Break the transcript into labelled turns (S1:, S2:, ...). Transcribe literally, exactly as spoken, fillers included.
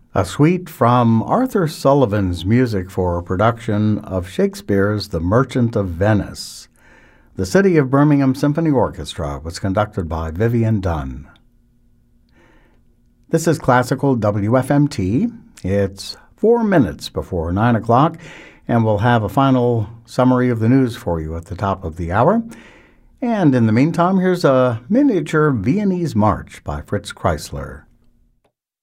S1: A suite from Arthur Sullivan's music for a production of Shakespeare's The Merchant of Venice. The City of Birmingham Symphony Orchestra was conducted by Vivian Dunn. This is Classical W F M T. It's four minutes before nine o'clock, and we'll have a final summary of the news for you at the top of the hour. And in the meantime, here's a miniature Viennese March by Fritz Kreisler.